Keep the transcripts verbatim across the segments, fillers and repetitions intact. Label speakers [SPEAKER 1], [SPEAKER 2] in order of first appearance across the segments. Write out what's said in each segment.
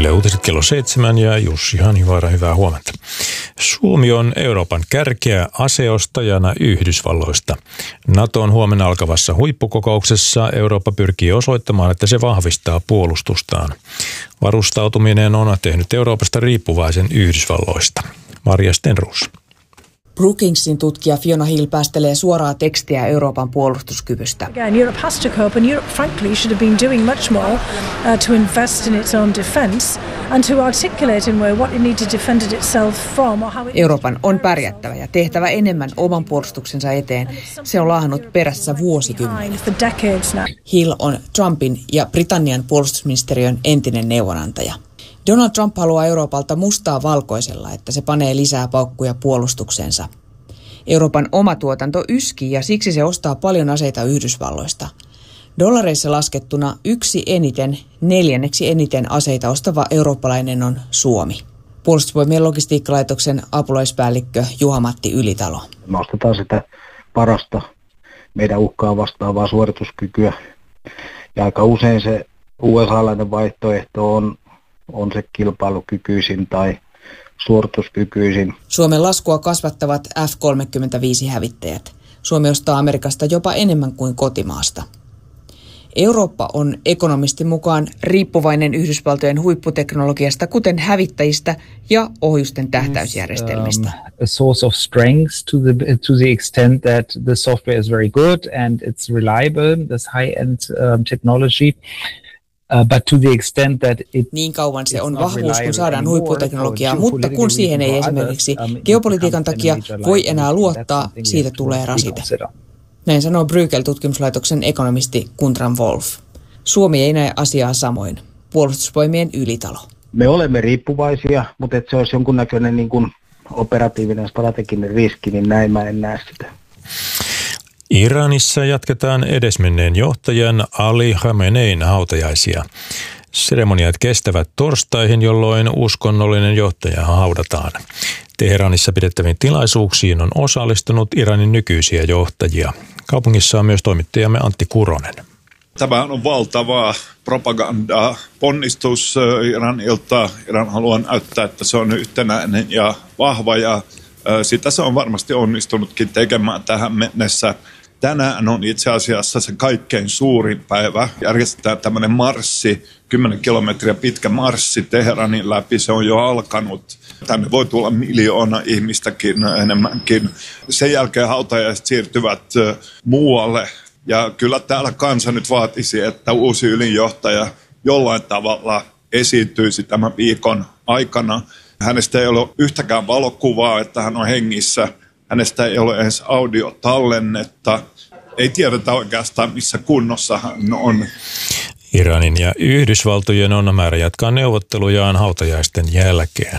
[SPEAKER 1] Yle Uutiset kello seitsemän ja Jussi Hanivaara, hyvää huomenta. Suomi on Euroopan kärkeä aseostajana Yhdysvalloista. Naton huomenna alkavassa huippukokouksessa Eurooppa pyrkii osoittamaan, että se vahvistaa puolustustaan. Varustautuminen on tehnyt Euroopasta riippuvaisen Yhdysvalloista. Marja Stenroos.
[SPEAKER 2] Brookingsin tutkija Fiona Hill päästelee suoraa tekstiä Euroopan puolustuskyvystä.
[SPEAKER 3] Again, Europe has to cope, and Europe, frankly, should have been doing much more uh, to invest in its own defence and to articulate in way what it needs to defend itself from. Or how it
[SPEAKER 2] Euroopan on pärjättävä ja tehtävä enemmän oman puolustuksensa eteen. Se on laahannut perässä vuosikymmeniä. Hill on Trumpin ja Britannian puolustusministeriön entinen neuvonantaja. Donald Trump haluaa Euroopalta mustaa valkoisella, että se panee lisää paukkuja puolustuksensa. Euroopan oma tuotanto yskii ja siksi se ostaa paljon aseita Yhdysvalloista. Dollareissa laskettuna yksi eniten, neljänneksi eniten aseita ostava eurooppalainen on Suomi. Puolustusvoimien logistiikkalaitoksen apulaispäällikkö Juha-Matti Ylitalo.
[SPEAKER 4] Me ostetaan sitä parasta meidän uhkaa vastaavaa suorituskykyä. Ja aika usein se U S A-lainen vaihtoehto on on se kilpailukykyisin tai suorituskykyisin.
[SPEAKER 2] Suomen laskua kasvattavat F kolmekymmentäviisi-hävittäjät. Suomi ostaa Amerikasta jopa enemmän kuin kotimaasta. Eurooppa on ekonomistin mukaan riippuvainen Yhdysvaltojen huipputeknologiasta, kuten hävittäjistä ja ohjusten tähtäysjärjestelmistä.
[SPEAKER 5] Um, a source of strength to the to the extent that the software is very good and it's reliable, this high-end um, technology. Uh, but to the extent that it
[SPEAKER 2] niin kauan se on vahvuus, kun saadaan huipputeknologiaa, mutta kun siihen ei esimerkiksi geopolitiikan takia voi enää luottaa, siitä tulee rasite. Näin sanoo Bruegel-tutkimuslaitoksen ekonomisti Guntram Wolf. Suomi ei näe asiaa samoin. Puolustusvoimien Ylitalo.
[SPEAKER 4] Me olemme riippuvaisia, mutta että se olisi jonkunnäköinen niin kuin operatiivinen strateginen riski, niin näin mä en näe sitä.
[SPEAKER 1] Iranissa jatketaan edesmenneen johtajan Ali Khamenein hautajaisia. Seremoniat kestävät torstaihin, jolloin uskonnollinen johtaja haudataan. Teheranissa pidettäviin tilaisuuksiin on osallistunut Iranin nykyisiä johtajia. Kaupungissa on myös toimittajamme Antti Kuronen.
[SPEAKER 6] Tämä on valtavaa propagandaa, ponnistus Iranilta. Iran haluaa näyttää, että se on yhtenäinen ja vahva ja sitä se on varmasti onnistunutkin tekemään tähän mennessä. Tänään on itse asiassa se kaikkein suurin päivä. Järjestetään tämmöinen marssi, kymmenen kilometriä pitkä marssi Teheranin läpi. Se on jo alkanut. Tänne voi tulla miljoona ihmistäkin enemmänkin. Sen jälkeen hautajaiset siirtyvät muualle. Ja kyllä täällä kansa nyt vaatisi, että uusi ylinjohtaja jollain tavalla esiintyisi tämän viikon aikana. Hänestä ei ole yhtäkään valokuvaa, että hän on hengissä. Hänestä ei ole edes audiotallennetta. Ei tiedetä oikeastaan, missä kunnossa hän on.
[SPEAKER 1] Iranin ja Yhdysvaltojen on määrä jatkaa neuvottelujaan hautajaisten jälkeen.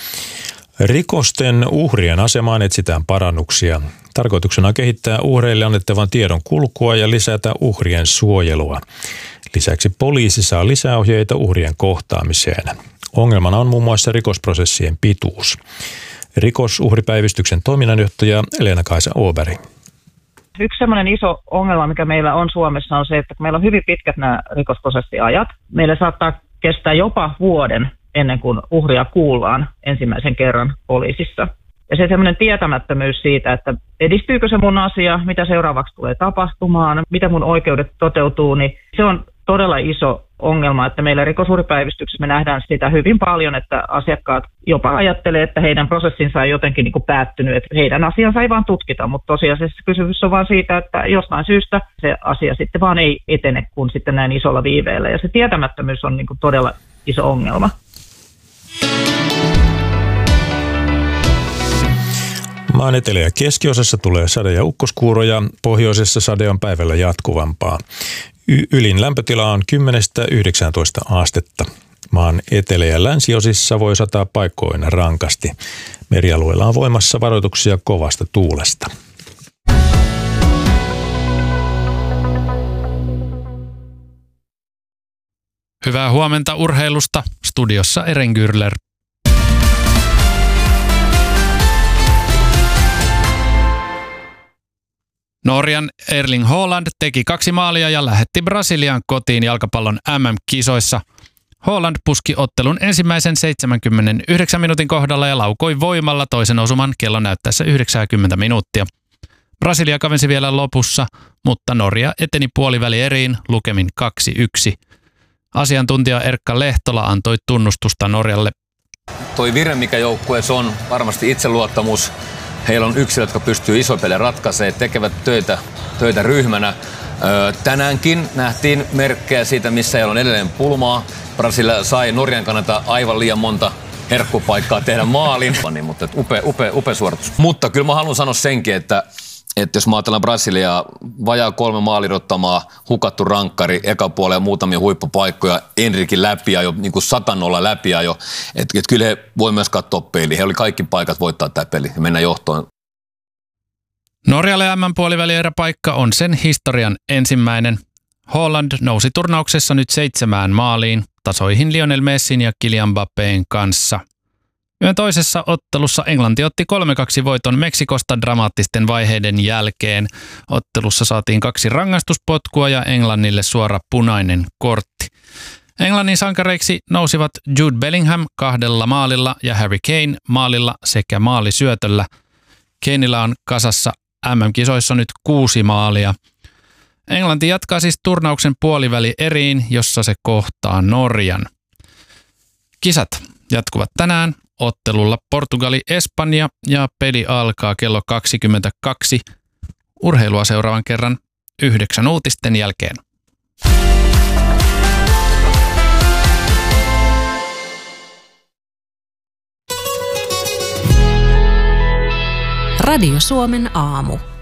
[SPEAKER 1] Rikosten uhrien asemaan etsitään parannuksia. Tarkoituksena on kehittää uhreille annettavan tiedon kulkua ja lisätä uhrien suojelua. Lisäksi poliisi saa lisäohjeita uhrien kohtaamiseen. Ongelmana on muun muassa rikosprosessien pituus. Rikosuhripäivystyksen toiminnanjohtaja Leena-Kaisa Åberg.
[SPEAKER 7] Yksi sellainen iso ongelma, mikä meillä on Suomessa, on se, että meillä on hyvin pitkät nämä rikosprosessiajat. Meillä saattaa kestää jopa vuoden ennen kuin uhria kuullaan ensimmäisen kerran poliisissa. Ja se sellainen tietämättömyys siitä, että edistyykö se mun asia, mitä seuraavaksi tulee tapahtumaan, mitä mun oikeudet toteutuu, niin se on todella iso ongelma, että meillä rikosuhripäivystyksessä me nähdään sitä hyvin paljon, että asiakkaat jopa ajattelee, että heidän prosessinsa on jotenkin niin kuin päättynyt, että heidän asiansa ei vaan tutkita, mutta tosiasiassa kysymys on vaan siitä, että jostain syystä se asia sitten vaan ei etene kuin sitten näin isolla viiveellä, ja se tietämättömyys on niin kuin todella iso ongelma.
[SPEAKER 1] Maan etelä- ja keskiosassa tulee sade- ja ukkoskuuroja, pohjoisessa sade on päivällä jatkuvampaa. Y- ylin lämpötila on kymmenestä yhdeksääntoista astetta. Maan etelä- ja länsiosissa voi sataa paikkoina rankasti. Merialueilla on voimassa varoituksia kovasta tuulesta.
[SPEAKER 8] Hyvää huomenta urheilusta. Studiossa Eren Gürler. Norjan Erling Haaland teki kaksi maalia ja lähetti Brasilian kotiin jalkapallon M M-kisoissa. Haaland puski ottelun ensimmäisen seitsemänkymmentäyhdeksän minuutin kohdalla ja laukoi voimalla toisen osuman kellon näyttäessä yhdeksänkymmentä minuuttia. Brasilia kavensi vielä lopussa, mutta Norja eteni puolivälieriin lukemin kaksi yksi. Asiantuntija Erkka Lehtola antoi tunnustusta Norjalle.
[SPEAKER 9] Toi vire, mikä joukkueessa on, varmasti itseluottamus. Heillä on yksilöt, jotka pystyy isoja pelejä ratkaisemaan, tekevät töitä, töitä ryhmänä. Öö, tänäänkin nähtiin merkkejä siitä, missä heillä on edelleen pulmaa. Brasilia sai Norjan kannalta aivan liian monta herkkupaikkaa tehdä maalin, mutta upea, upea, upea suoritus. Mutta kyllä mä haluan sanoa senkin, että Että jos mä ajatellaan Brasiliaa, vajaa kolme maalirottamaa, hukattu rankkari, eka puolella muutamia huippupaikkoja, Enrikin läpiajo, niin kuin satanolla läpiajo. Että et kyllä he voi myös katsoa peliä. He oli kaikki paikat voittaa tämä peli ja mennä johtoon.
[SPEAKER 8] Norjalle M M-puolivälieräpaikka on sen historian ensimmäinen. Haaland nousi turnauksessa nyt seitsemään maaliin, tasoihin Lionel Messin ja Kylian Mbappén kanssa. Yön toisessa ottelussa Englanti otti kolme kaksi voiton Meksikosta dramaattisten vaiheiden jälkeen. Ottelussa saatiin kaksi rangaistuspotkua ja Englannille suora punainen kortti. Englannin sankareiksi nousivat Jude Bellingham kahdella maalilla ja Harry Kane maalilla sekä maalisyötöllä. Kaneilla on kasassa M M-kisoissa nyt kuusi maalia. Englanti jatkaa siis turnauksen puoliväli eriin, jossa se kohtaa Norjan. Kisat jatkuvat tänään ottelulla Portugali-Espanja ja peli alkaa kello kaksikymmentäkaksi. Urheilua seuraavan kerran yhdeksän uutisten jälkeen.
[SPEAKER 10] Radio Suomen aamu.